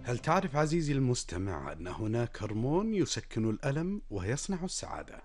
هل تعرف عزيزي المستمع أن هناك هرمون يسكن الألم ويصنع السعادة؟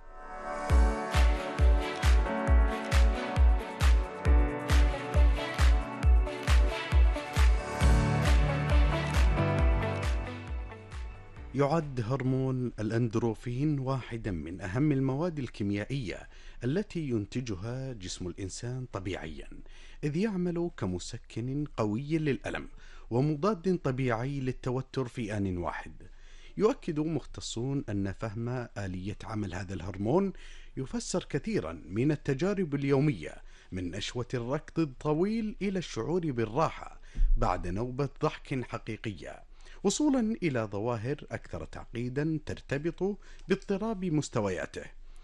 يعد هرمون الأندروفين واحدا من أهم المواد الكيميائية التي ينتجها جسم الإنسان طبيعيا، إذ يعمل كمسكن قوي للألم ومضاد طبيعي للتوتر في آن واحد. يؤكد مختصون أن فهم آلية عمل هذا الهرمون يفسر كثيرا من التجارب اليومية، من نشوة الركض الطويل إلى الشعور بالراحة بعد نوبة ضحك حقيقية، وصولا إلى ظواهر أكثر تعقيدا ترتبط باضطراب مستوياته.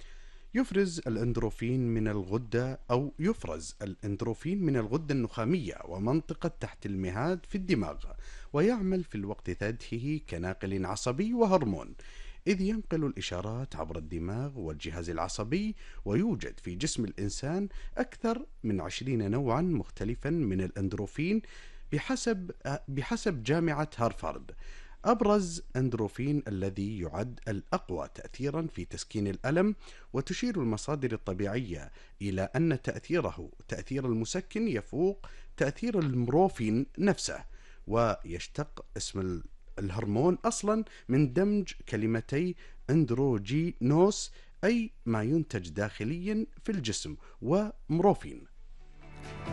يفرز الأندروفين من الغدة النخامية ومنطقة تحت المهاد في الدماغ، ويعمل في الوقت ذاته كناقل عصبي وهرمون، إذ ينقل الإشارات عبر الدماغ والجهاز العصبي. ويوجد في جسم الإنسان أكثر من 20 نوعا مختلفا من الأندروفين بحسب جامعة هارفارد. أبرز أندروفين الذي يعد الأقوى تأثيرا في تسكين الألم، وتشير المصادر الطبيعية إلى أن تأثير المسكن يفوق تأثير المورفين نفسه. ويشتق اسم الهرمون أصلا من دمج كلمتي أندروجينوس، أي ما ينتج داخليا في الجسم، ومورفين.